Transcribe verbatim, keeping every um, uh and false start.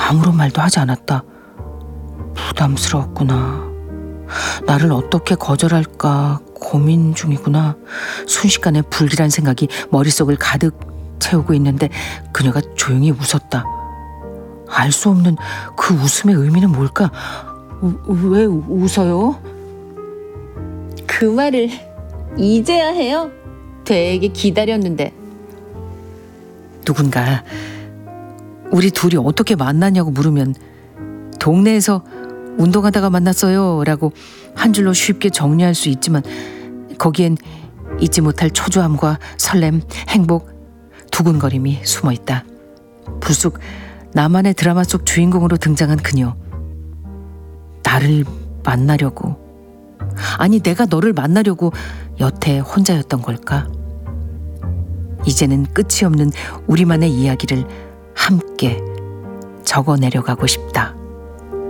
아무런 말도 하지 않았다. 부담스러웠구나. 나를 어떻게 거절할까 고민 중이구나. 순식간에 불길한 생각이 머릿속을 가득 채우고 있는데 그녀가 조용히 웃었다. 알 수 없는 그 웃음의 의미는 뭘까? 우, 왜 웃어요? 그 말을 이제야 해요? 되게 기다렸는데. 누군가 우리 둘이 어떻게 만났냐고 물으면 동네에서 운동하다가 만났어요 라고 한 줄로 쉽게 정리할 수 있지만 거기엔 잊지 못할 초조함과 설렘, 행복, 두근거림이 숨어있다. 불쑥 나만의 드라마 속 주인공으로 등장한 그녀. 나를 만나려고, 아니 내가 너를 만나려고 여태 혼자였던 걸까? 이제는 끝이 없는 우리만의 이야기를 함께 적어내려가고 싶다.